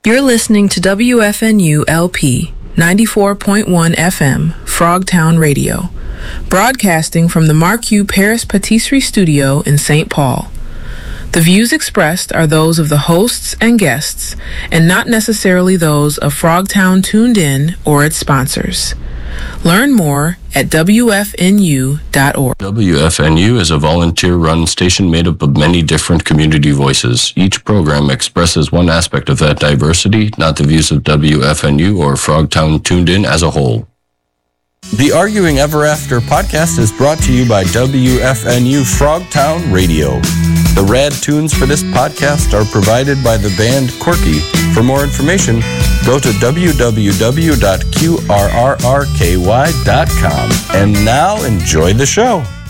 You're listening to WFNU LP 94.1 FM, Frogtown Radio, broadcasting from the Marquis Paris Patisserie Studio in St. Paul. The views expressed are those of the hosts and guests, and not necessarily those of Frogtown Tuned In or its sponsors. Learn more at WFNU.org. WFNU is a volunteer-run station made up of many different community voices. Each program expresses one aspect of that diversity, not the views of WFNU or Frogtown Tuned In as a whole. The Arguing Ever After podcast is brought to you by WFNU Frogtown Radio. The rad tunes for this podcast are provided by the band Corky. For more information, go to www.qrrrky.com. And now enjoy the show.